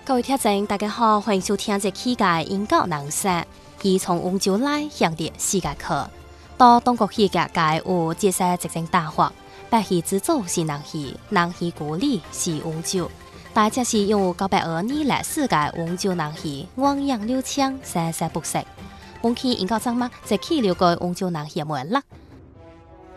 各位聽眾，大家好，歡迎收聽這期嘅英語人生。伊從溫州來向着世界去，到東國去嘅街有這些直正大學，白戲之祖是南戲，南戲故里是溫州。大家是用920年歷史嘅溫州南戲，汪洋流暢，生生不息。本期英語節目，這期了解溫州南戲嘅脈絡。